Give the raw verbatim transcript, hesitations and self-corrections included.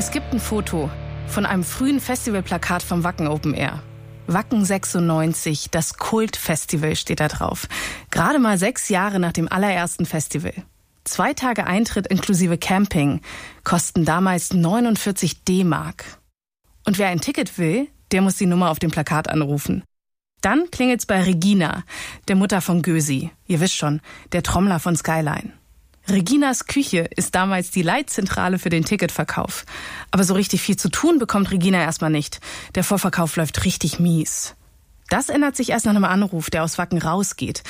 Es gibt ein Foto von einem frühen Festivalplakat vom Wacken Open Air. Wacken sechsundneunzig, das Kultfestival steht da drauf. Gerade mal sechs Jahre nach dem allerersten Festival. Zwei Tage Eintritt inklusive Camping kosten damals neunundvierzig D-Mark. Und wer ein Ticket will, der muss die Nummer auf dem Plakat anrufen. Dann klingelt's bei Regina, der Mutter von Gösi. Ihr wisst schon, der Trommler von Skyline. Reginas Küche ist damals die Leitzentrale für den Ticketverkauf. Aber so richtig viel zu tun bekommt Regina erstmal nicht. Der Vorverkauf läuft richtig mies. Das ändert sich erst nach einem Anruf, der aus Wacken rausgeht.